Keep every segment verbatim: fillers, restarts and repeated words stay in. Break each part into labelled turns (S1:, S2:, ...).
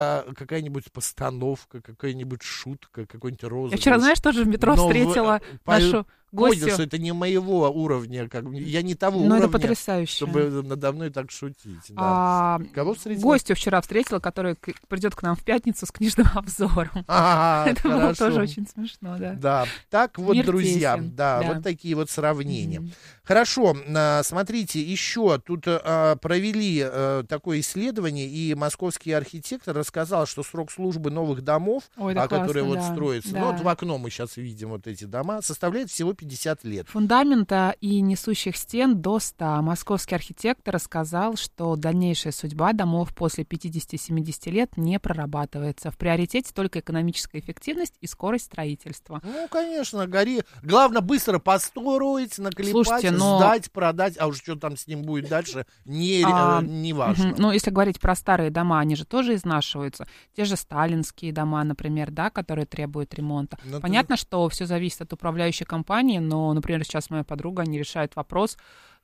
S1: какая-нибудь постановка, какая-нибудь шутка, какой-нибудь розыгрыш.
S2: Я вчера, знаешь, тоже в метро
S1: Но
S2: встретила
S1: в...
S2: нашу гостью.
S1: Понял, что это не моего уровня, как... я не того
S2: Но
S1: уровня,
S2: это потрясающе.
S1: чтобы надо мной так шутить. Да.
S2: А,
S1: Кого встретила?
S2: Гостью вчера встретила, который к... придет к нам в пятницу с книжным обзором.
S1: А,
S2: это
S1: хорошо.
S2: было тоже очень смешно, да.
S1: Да, так вот,
S2: Мир
S1: друзья,
S2: тесен,
S1: да,
S2: да.
S1: вот такие вот сравнения.
S2: Mm-hmm.
S1: Хорошо, смотрите, еще тут а, провели а, такое исследование, и московский архитектор рассказал, что срок службы новых домов,
S2: Ой,
S1: а,
S2: классно,
S1: которые вот
S2: да,
S1: строятся,
S2: да.
S1: ну вот в окно мы сейчас видим вот эти дома, составляет всего пятьдесят лет.
S2: Фундамента и несущих стен до ста. Московский архитектор рассказал, что дальнейшая судьба домов после пятидесяти-семидесяти лет не прорабатывается. В приоритете только экономическая эффективность и скорость строительства.
S1: Ну, конечно, гори. Главное быстро построить, наклепать,
S2: Слушайте, но...
S1: сдать, продать, а уж что там с ним будет дальше, не,
S2: а,
S1: не важно.
S2: Угу. Ну, если говорить про старые дома, они же тоже изнашиваются. Те же сталинские дома, например, да, которые требуют ремонта. Но Понятно, ты... что все зависит от управляющей компании, но, например, сейчас моя подруга, они решают вопрос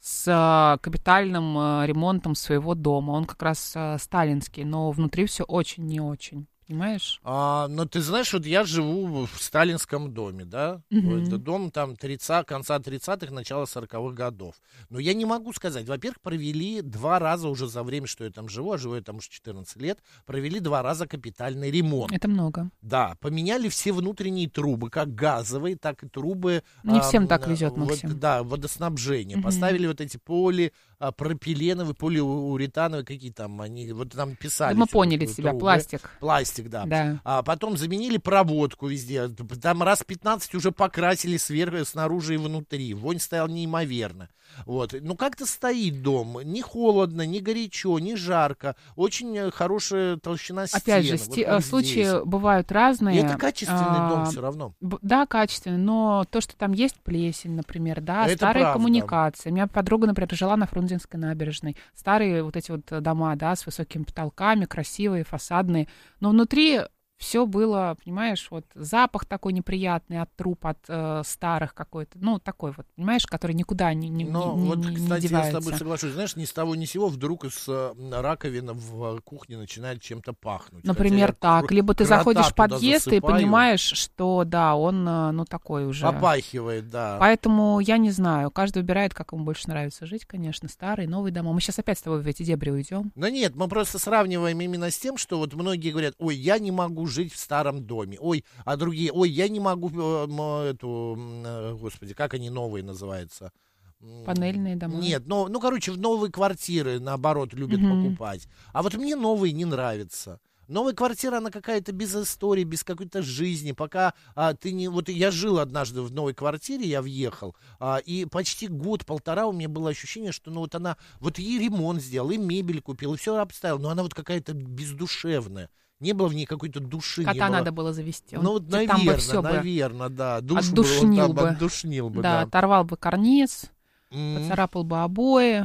S2: с капитальным ремонтом своего дома. Он как раз сталинский, но внутри все очень не очень. Понимаешь?
S1: А, но ты знаешь, вот я живу в сталинском доме, да?
S2: Mm-hmm.
S1: Это дом там тридцатых, конца тридцатых, начала сороковых годов. Но я не могу сказать. Во-первых, провели два раза уже за время, что я там живу, а живу я там уже четырнадцать лет, провели два раза капитальный ремонт.
S2: Это много.
S1: Да, поменяли все внутренние трубы, как газовые, так и трубы.
S2: Не
S1: а,
S2: всем так везет, Максим.
S1: Вот, да, водоснабжение.
S2: Mm-hmm.
S1: Поставили вот эти поли, а, пропиленовые, полиуретановые, какие там они, вот там писали.
S2: Да мы поняли тебя,
S1: трубы.
S2: пластик.
S1: Пластик. Да.
S2: Да.
S1: А потом заменили проводку везде. Там раз пятнадцать уже покрасили сверху, снаружи и внутри. Вонь стояла неимоверно. Вот. Ну, как-то стоит дом. Не холодно, не горячо, не жарко. Очень хорошая толщина стен.
S2: Опять же, сти- вот случаи здесь. Бывают разные.
S1: И это качественный а, дом все равно.
S2: Б- да, качественный, но то, что там есть плесень, например, да,
S1: это
S2: старые
S1: правда.
S2: коммуникации. У меня подруга, например, жила на Фрунзенской набережной. Старые вот эти вот дома, да, с высокими потолками, красивые, фасадные. Но внутри все было, понимаешь, вот запах такой неприятный от труб, от э, старых какой-то, ну, такой вот, понимаешь, который никуда не, не,
S1: Но
S2: не,
S1: вот,
S2: не,
S1: кстати,
S2: не девается.
S1: Я с тобой соглашусь. Знаешь, ни с того ни с сего вдруг из э, раковины в кухне начинает чем-то пахнуть.
S2: Например, так. Либо ты заходишь в подъезд
S1: засыпаю.
S2: и понимаешь, что, да, он, ну, такой уже.
S1: Попахивает, да.
S2: Поэтому я не знаю. Каждый выбирает, как ему больше нравится жить, конечно. Старые, новые дома. Мы сейчас опять с тобой в эти дебри уйдем.
S1: Ну нет, мы просто сравниваем именно с тем, что вот многие говорят, ой, я не могу жить в старом доме, ой, а другие, ой, я не могу э, эту, э, господи, как они новые называются?
S2: Панельные дома?
S1: Нет, ну, ну короче, в новые квартиры, наоборот, любят mm-hmm. покупать. А вот мне новые не нравятся. Новая квартира, она какая-то без истории, без какой-то жизни. Пока а, ты не... Вот я жил однажды в новой квартире, я въехал, а, и почти год-полтора у меня было ощущение, что ну вот она... Вот и ремонт сделал, и мебель купил, и все обставил, но она вот какая-то бездушевная. Не было в ней какой-то души.
S2: Кота
S1: не было.
S2: надо было завести. Он,
S1: ну, вот, наверное, наверное, да. Душ
S2: отдушнил
S1: бы, он,
S2: бы.
S1: Отдушнил бы,
S2: да,
S1: да.
S2: оторвал бы карниз, mm-hmm. поцарапал бы обои.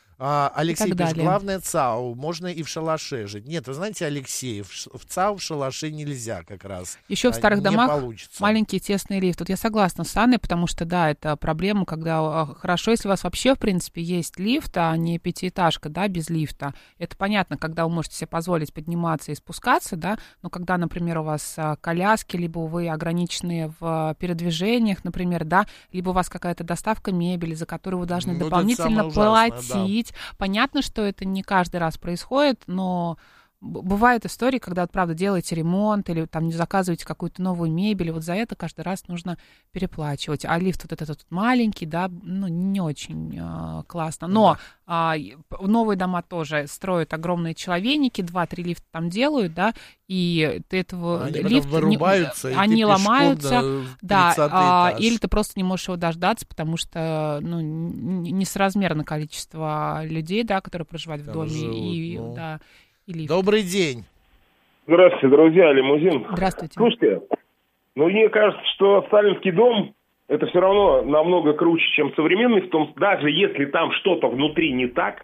S1: А, Алексей пишет, главное ЦАУ, можно и в шалаше жить. Нет, вы знаете, Алексей, в, в ЦАУ в шалаше нельзя как раз.
S2: Еще в старых
S1: не
S2: домах
S1: получится.
S2: Маленький тесный лифт. Тут я согласна с Анной, потому что, да, это проблема, когда хорошо, если у вас вообще, в принципе, есть лифт, а не пятиэтажка, да, без лифта. Это понятно, когда вы можете себе позволить подниматься и спускаться, да, но когда, например, у вас коляски, либо вы ограничены в передвижениях, например, да, либо у вас какая-то доставка мебели, за которую вы должны ну, дополнительно платить. Да. Понятно, что это не каждый раз происходит, но бывают истории, когда, правда, делаете ремонт или там не заказываете какую-то новую мебель, и вот за это каждый раз нужно переплачивать. А лифт вот этот вот маленький, да, ну, не очень э, классно. Но да. э, новые дома тоже строят огромные человейники, два-три лифта там делают, да, и ты этого...
S1: Они
S2: лифт
S1: вырубаются,
S2: не,
S1: и
S2: они ломаются,
S1: да,
S2: а, или ты просто не можешь его дождаться, потому что, ну, несоразмерно количество людей, да, которые проживают там в доме, живут, и, ну... да,
S1: Добрый день.
S3: Здравствуйте, друзья, лимузин.
S2: Здравствуйте.
S3: Слушайте, ну, мне кажется, что сталинский дом, это все равно намного круче, чем современный, в том, даже если там что-то внутри не так,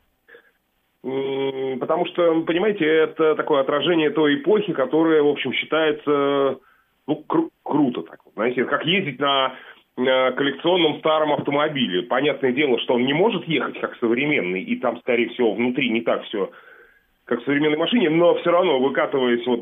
S3: потому что, понимаете, это такое отражение той эпохи, которая, в общем, считается, ну, кру- круто так, знаете, как ездить на коллекционном старом автомобиле. Понятное дело, что он не может ехать как современный, и там, скорее всего, внутри не так все как в современной машине, но все равно, выкатываясь вот